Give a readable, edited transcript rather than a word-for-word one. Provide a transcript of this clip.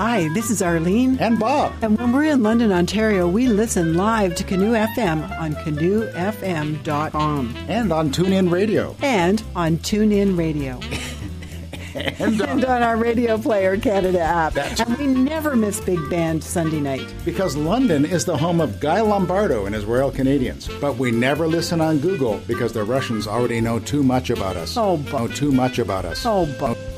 Hi, this is Arlene. And Bob. And when we're in London, Ontario, we listen live to Canoe FM on canoefm.com. And on TuneIn Radio. And on TuneIn Radio. and on our Radio Player Canada app. And we never miss Big Band Sunday night. Because London is the home of Guy Lombardo and his Royal Canadians. But we never listen on Google because the Russians already know too much about us. Oh, Bo. Know too much about us. Oh, Bo.